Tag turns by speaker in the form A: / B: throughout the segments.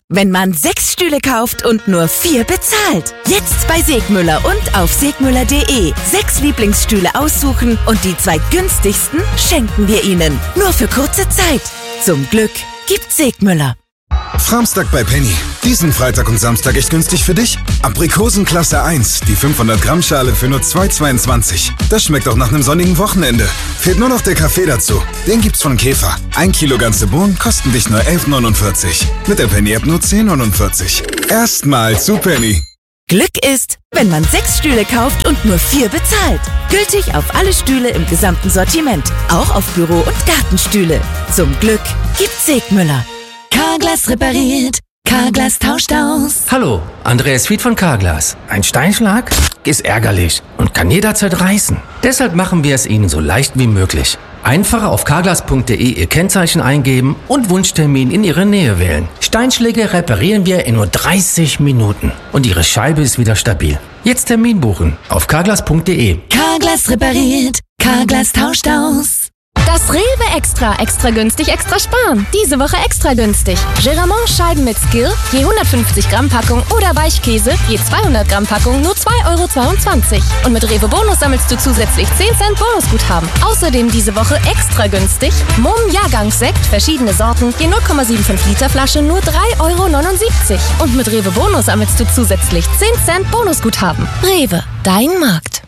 A: wenn man 6 Stühle kauft und nur 4 bezahlt. Jetzt bei Segmüller und auf segmüller.de. 6 Lieblingsstühle aussuchen und die 2 günstigsten schenken wir Ihnen. Nur für kurze Zeit. Zum Glück gibt's Segmüller.
B: Framstag bei Penny. Diesen Freitag und Samstag echt günstig für dich? Aprikosen Klasse 1, die 500 Gramm Schale für nur 2,22. Das schmeckt auch nach einem sonnigen Wochenende. Fehlt nur noch der Kaffee dazu. Den gibt's von Käfer. 1 Kilo ganze Bohnen kosten dich nur 11,49. Mit der Penny-App nur 10,49. Erstmal zu Penny.
A: Glück ist, wenn man 6 Stühle kauft und nur 4 bezahlt. Gültig auf alle Stühle im gesamten Sortiment. Auch auf Büro- und Gartenstühle. Zum Glück gibt's Segmüller.
C: Carglass repariert, Carglass tauscht aus.
D: Hallo, Andreas Fied von Carglass. Ein Steinschlag ist ärgerlich und kann jederzeit reißen. Deshalb machen wir es Ihnen so leicht wie möglich. Einfach auf carglass.de Ihr Kennzeichen eingeben und Wunschtermin in Ihre Nähe wählen. Steinschläge reparieren wir in nur 30 Minuten und Ihre Scheibe ist wieder stabil. Jetzt Termin buchen auf carglass.de.
C: Carglass repariert, Carglass tauscht aus.
E: Das Rewe extra günstig, extra sparen. Diese Woche extra günstig. Geramont-Scheiben mit Skill, je 150 Gramm Packung oder Weichkäse, je 200 Gramm Packung, nur 2,22 €. Und mit Rewe Bonus sammelst du zusätzlich 10 Cent Bonusguthaben. Außerdem diese Woche extra günstig. Mumm Jahrgangssekt, verschiedene Sorten, je 0,75 Liter Flasche, nur 3,79 €. Und mit Rewe Bonus sammelst du zusätzlich 10 Cent Bonusguthaben. Rewe, dein Markt.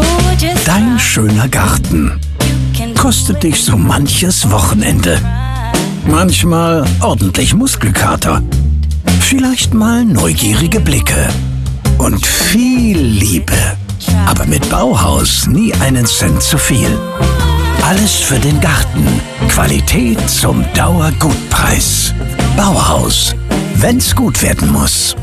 F: Dein schöner Garten kostet dich so manches Wochenende. Manchmal ordentlich Muskelkater. Vielleicht mal neugierige Blicke. Und viel Liebe. Aber mit Bauhaus nie einen Cent zu viel. Alles für den Garten. Qualität zum Dauergutpreis. Bauhaus. Wenn's gut werden muss.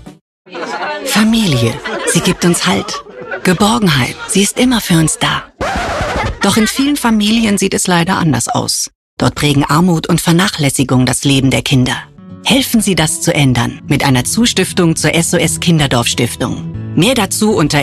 G: Familie. Sie gibt uns Halt. Geborgenheit. Sie ist immer für uns da. Doch in vielen Familien sieht es leider anders aus. Dort prägen Armut und Vernachlässigung das Leben der Kinder. Helfen Sie, das zu ändern mit einer Zustiftung zur SOS Kinderdorf Stiftung. Mehr dazu unter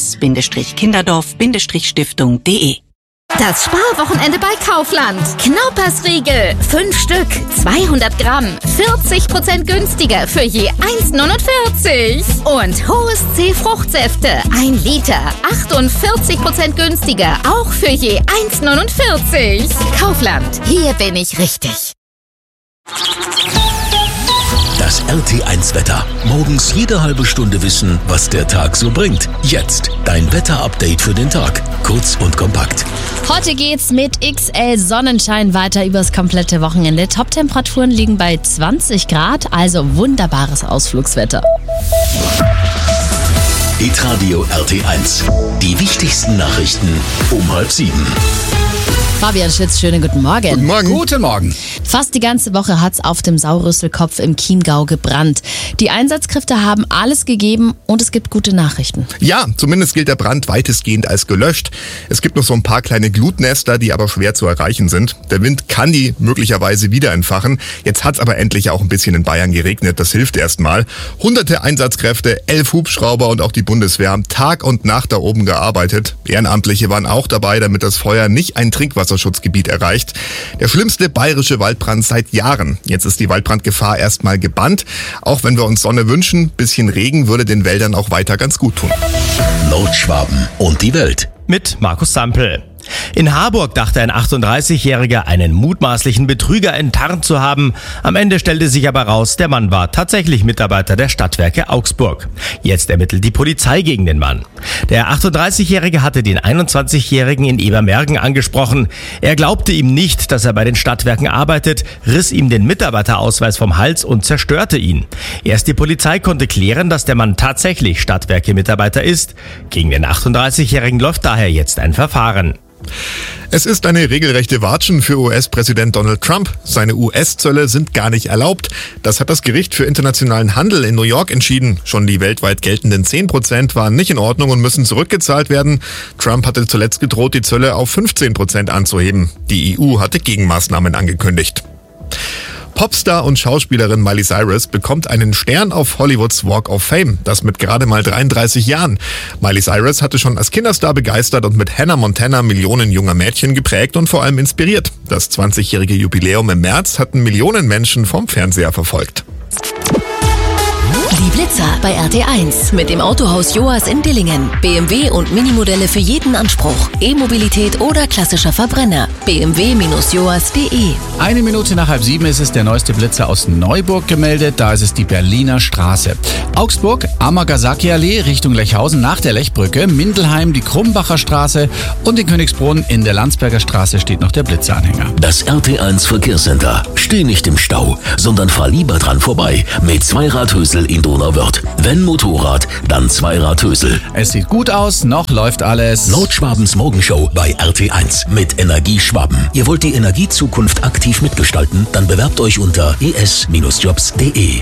G: sos-kinderdorf-stiftung.de.
H: Das Sparwochenende bei Kaufland. Knaupersriegel, 5 Stück, 200 Gramm, 40% günstiger für je 1,49. Und Hohes C Fruchtsäfte, 1 Liter, 48% günstiger, auch für je 1,49. Kaufland, hier bin ich richtig.
I: Das RT1-Wetter. Morgens jede halbe Stunde wissen, was der Tag so bringt. Jetzt dein Wetter-Update für den Tag. Kurz und kompakt.
J: Heute geht's mit XL Sonnenschein weiter übers komplette Wochenende. Top-Temperaturen liegen bei 20 Grad, also wunderbares Ausflugswetter.
I: Hitradio RT1. Die wichtigsten Nachrichten um 6:30.
J: Fabian Schütz, schönen guten Morgen.
K: Guten Morgen.
L: Guten Morgen.
J: Fast die ganze Woche hat's auf dem Saurüsselkopf im Chiemgau gebrannt. Die Einsatzkräfte haben alles gegeben und es gibt gute Nachrichten.
K: Ja, zumindest gilt der Brand weitestgehend als gelöscht. Es gibt noch so ein paar kleine Glutnester, die aber schwer zu erreichen sind. Der Wind kann die möglicherweise wieder entfachen. Jetzt hat's aber endlich auch ein bisschen in Bayern geregnet. Das hilft erstmal. Hunderte Einsatzkräfte, 11 Hubschrauber und auch die Bundeswehr haben Tag und Nacht da oben gearbeitet. Ehrenamtliche waren auch dabei, damit das Feuer nicht ein Trinkwasserschutzgebiet erreicht. Der schlimmste bayerische Waldbrand seit Jahren. Jetzt ist die Waldbrandgefahr erstmal gebannt. Auch wenn wir uns Sonne wünschen, bisschen Regen würde den Wäldern auch weiter ganz gut tun.
I: Nordschwaben und die Welt.
M: Mit Markus Sampel. In Harburg dachte ein 38-Jähriger, einen mutmaßlichen Betrüger enttarnt zu haben. Am Ende stellte sich aber raus, der Mann war tatsächlich Mitarbeiter der Stadtwerke Augsburg. Jetzt ermittelt die Polizei gegen den Mann. Der 38-Jährige hatte den 21-Jährigen in Ebermergen angesprochen. Er glaubte ihm nicht, dass er bei den Stadtwerken arbeitet, riss ihm den Mitarbeiterausweis vom Hals und zerstörte ihn. Erst die Polizei konnte klären, dass der Mann tatsächlich Stadtwerke-Mitarbeiter ist. Gegen den 38-Jährigen läuft daher jetzt ein Verfahren.
K: Es ist eine regelrechte Watschen für US-Präsident Donald Trump. Seine US-Zölle sind gar nicht erlaubt. Das hat das Gericht für internationalen Handel in New York entschieden. Schon die weltweit geltenden 10% waren nicht in Ordnung und müssen zurückgezahlt werden. Trump hatte zuletzt gedroht, die Zölle auf 15% anzuheben. Die EU hatte Gegenmaßnahmen angekündigt. Popstar und Schauspielerin Miley Cyrus bekommt einen Stern auf Hollywoods Walk of Fame, das mit gerade mal 33 Jahren. Miley Cyrus hatte schon als Kinderstar begeistert und mit Hannah Montana Millionen junger Mädchen geprägt und vor allem inspiriert. Das 20-jährige Jubiläum im März hatten Millionen Menschen vom Fernseher verfolgt.
C: Die Blitzer bei RT1 mit dem Autohaus Joas in Dillingen. BMW und Minimodelle für jeden Anspruch. E-Mobilität oder klassischer Verbrenner. bmw-joas.de.
L: 1 Minute nach 6:30 ist es, der neueste Blitzer aus Neuburg gemeldet. Da ist es die Berliner Straße. Augsburg, Amagasaki-Allee Richtung Lechhausen nach der Lechbrücke. Mindelheim, die Krumbacher Straße und in Königsbrunn in der Landsberger Straße steht noch der Blitzeranhänger.
I: Das RT1 Verkehrscenter. Steh nicht im Stau, sondern fahr lieber dran vorbei mit Zweiradhösel in Donauwörth. Wenn Motorrad, dann Zweiradhösel.
L: Es sieht gut aus, noch läuft alles.
I: Laut Schwabens Morgenshow bei RT1 mit Energie Schwaben. Ihr wollt die Energiezukunft aktiv mitgestalten? Dann bewerbt euch unter es-jobs.de.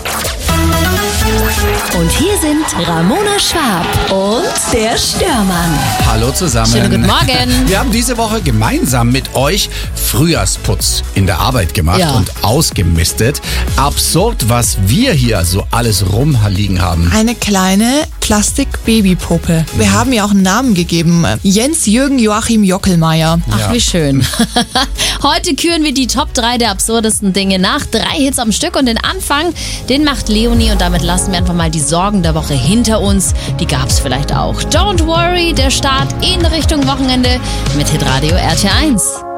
C: Und hier sind Ramona Schwab und der Störmann.
L: Hallo zusammen.
J: Schönen guten Morgen.
L: Wir haben diese Woche gemeinsam mit euch Frühjahrsputz in der Arbeit gemacht und ausgemistet. Absurd, was wir hier so alles rumliegen haben.
N: Eine kleine Plastik-Babypuppe. Wir haben ihr auch einen Namen gegeben. Jens-Jürgen Joachim Jockelmeier.
J: Ach, wie schön. Heute küren wir die Top 3 der absurdesten Dinge nach. 3 Hits am Stück und den Anfang, den macht Leonie und damit lassen wir einfach mal die Sorgen der Woche hinter uns. Die gab's vielleicht auch. Don't worry, der Start in Richtung Wochenende mit Hitradio RT1.